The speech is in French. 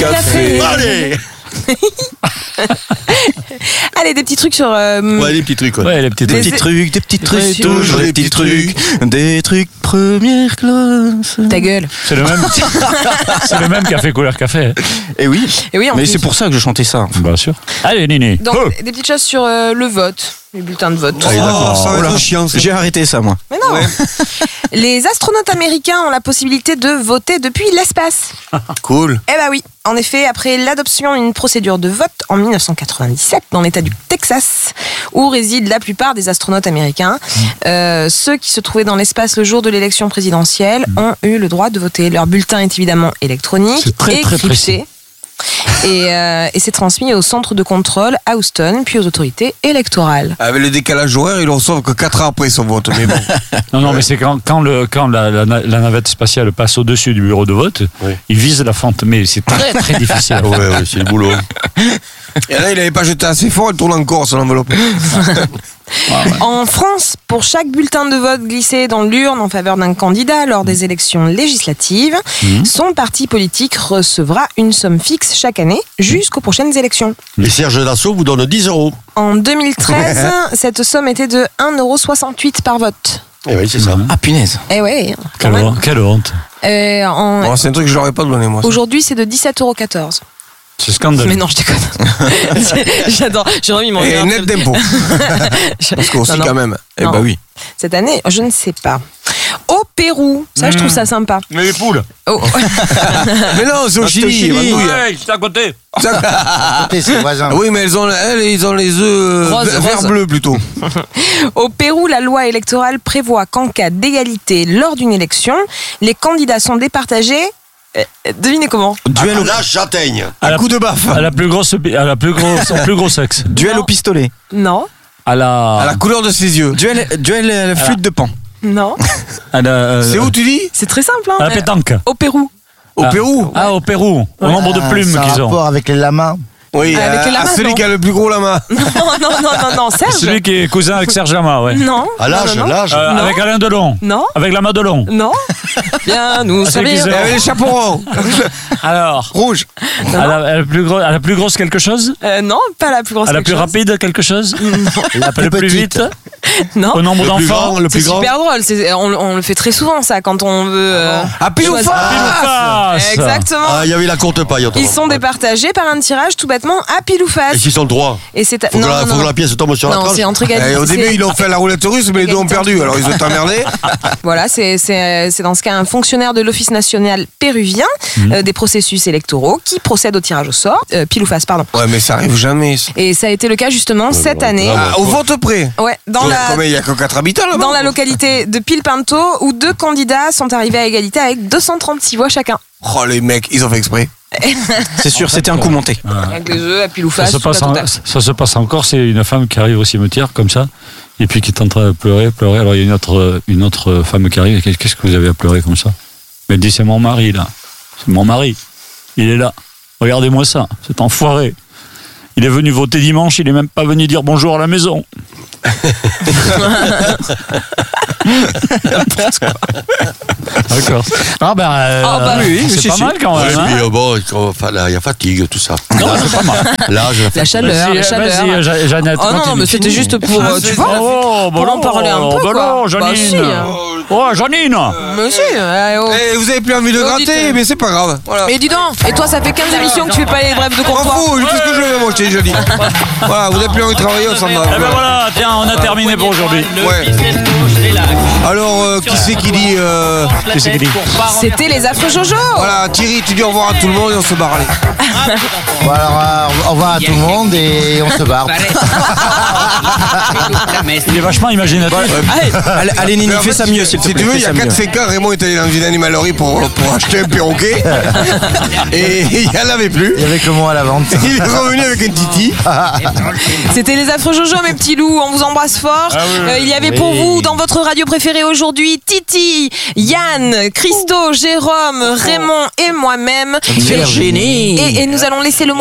café. Allez. Allez, des petits trucs sur. Ouais, des petits trucs. Ouais, les petits trucs. Des petits trucs, toujours des petits trucs. Des trucs première classe. Ta gueule. C'est le même. C'est le même qui a fait Couleur Café. Et oui. Et oui, en Mais plus. c'est pour ça que je chantais ça. Bien sûr. Allez, Nini. Donc, des petites choses sur le vote, les bulletins de vote. Ah, d'accord. ça va Voilà. être chiant. ça. J'ai arrêté ça, moi. Mais non. Les astronautes américains ont la possibilité de voter depuis l'espace. Cool. Eh bah oui, en effet, après l'adoption d'une procédure de vote en 1997 dans l'état du Texas, où résident la plupart des astronautes américains, ceux qui se trouvaient dans l'espace le jour de l'élection présidentielle ont eu le droit de voter. Leur bulletin est évidemment électronique, C'est très, très crypté, et c'est transmis au centre de contrôle à Houston, puis aux autorités électorales. Avec le décalage horaire, ils le reçoivent que 4 ans après son vote. Mais bon. Non, mais c'est quand la navette spatiale passe au-dessus du bureau de vote, Oui. il vise la fente. Mais c'est très, très difficile. Ouais, c'est le boulot. Et là, il n'avait pas jeté assez fort, il tourne encore son enveloppe. En France, pour chaque bulletin de vote glissé dans l'urne en faveur d'un candidat lors des élections législatives, son parti politique recevra une somme fixe chaque année jusqu'aux prochaines élections. Et Serge Dassault vous donne 10 €. En 2013, cette somme était de 1,68 € par vote. Eh oui, c'est ça. Ah, punaise. Eh ouais, quand même. Quelle honte. Bon, c'est un truc que je n'aurais pas donné, moi. ça. Aujourd'hui, c'est de 17,14 €. C'est scandaleux. Mais non, je déconne. J'adore. J'ai remis mon Et verre. net d'impôt. Parce qu'on Non, aussi, non. quand même. Eh Non. bah oui. Cette année, je ne sais pas. Au Pérou, ça, je trouve ça sympa. Mais les poules. Oh. Mais non, c'est au Chili. Vadouille. Ouais, c'est à côté. C'est voisin. Oui, mais ils ont les œufs Rose, vert rose. bleu plutôt. Au Pérou, la loi électorale prévoit qu'en cas d'égalité lors d'une élection, les candidats sont départagés. Devinez comment? Duel À au, la châtaigne. À la, Coup de baffe. à la plus grosse, au plus gros sexe. duel Non. au pistolet. Non, À À la la, couleur de ses yeux. Duel à la flûte de pan. non. à la, C'est où tu dis? C'est très simple. à Hein. la pétanque. Au Pérou. Au Pérou. Ah, au Pérou. Au nombre de plumes ça a qu'ils ont. rapport avec les lamas. Oui, Avec les lamas, celui non. qui a le plus gros lama. Non, Serge. Celui qui est cousin avec Serge Lama, ouais. Non. À l'âge, non, non. l'âge. Non. Avec Alain Delon. Non. Avec la Madelon. Non. Bien, nous Ah, c'est qui, servir. c'est Il y avait les chaperons. Alors, Rouge. à la plus grosse quelque chose. Non, pas la plus grosse. À la quelque plus chose. rapide quelque chose. Le plus vite. Non. Au nombre d'enfants. Le C'est plus grand. super drôle. On le fait très souvent ça quand on veut. À pile ou choisir. face. Pile ou face. Exactement. Ah, il y avait la courte paille. autrement. Ils sont départagés par un tirage tout bêtement à pile ou Et face. s'ils sont droits, Et c'est faut que la pièce tombe sur la non, tranche. c'est entre Et égalité. au début, ils ont fait la roulette russe, mais les deux ont perdu. Alors, ils ont emmerdé. Voilà, c'est dans ce cas un fonctionnaire de l'Office national péruvien des processus électoraux qui procède au tirage au sort, pile ou face, pardon. Ouais, mais ça arrive jamais. ça. Et ça a été le cas justement cette bon, année. bravo. Ah, au vote près. Ouais, dans Il y a que 4 habitants là-bas. dans la localité de Pilpinto où deux candidats sont arrivés à égalité avec 236 voix chacun. Oh, les mecs, ils ont fait exprès. C'est sûr, c'était un coup monté. Avec les œufs à pile ou Ça face. se, toute la passe totale. ça se passe encore, c'est une femme qui arrive au cimetière comme ça, et puis qui est en train de pleurer. Alors il y a une autre femme qui arrive, qu'est-ce que vous avez à pleurer comme ça? Elle dit, c'est mon mari là, c'est mon mari, il est là, regardez-moi ça, cet enfoiré. Il est venu voter dimanche, il est même pas venu dire bonjour à la maison. D'accord. Ah ben, bah oui, c'est si, pas si. mal quand Et même. puis, Hein. bon, enfin, là, il y a fatigue, tout ça. Non, c'est pas mal. L'âge, La chaleur, la chaleur. Vas-y, Jeannette. Oh non, non, continue. mais c'était juste pour, tu vois, Oh, pour en parler un peu, bah quoi. non, Bah, Janine. si, hein. Oh, Janine. Monsieur, oh. Eh, vous avez plus envie de Oh, gratter, dites- mais c'est pas grave. Voilà. Et dis donc, et toi ça fait 15 émissions que tu fais pas les brèves de M'en comptoir. fous, je fais ce que je veux, moi, je t'ai déjà dit. Voilà, vous avez plus envie de travailler, on s'en va. Eh ben voilà, tiens, on a terminé pour aujourd'hui. Ouais. Alors, qui c'est qui dit Qu'est-ce qu'il dit? C'était les affreux Jojo. Voilà, Thierry, tu dis au revoir à tout le monde et on se barre, allez. Bon, alors, au revoir à tout le monde et on se barre. Il est vachement imaginatif. Allez, Nini, fais ça mieux, s'il te Si plaît. tu veux, il y a fais ça mieux. 4-5 ans, Raymond est allé dans une animalerie pour acheter un perroquet. Et il n'y en avait plus. Et avec le mot à la vente. Il est revenu avec un titi. C'était les affreux Jojo, mes petits loups. On vous embrasse fort. Il y avait pour vous, dans votre radio préférée aujourd'hui, Titi, Yann, Christo, Jérôme, Raymond et moi-même. Virginie. Et nous allons laisser le mot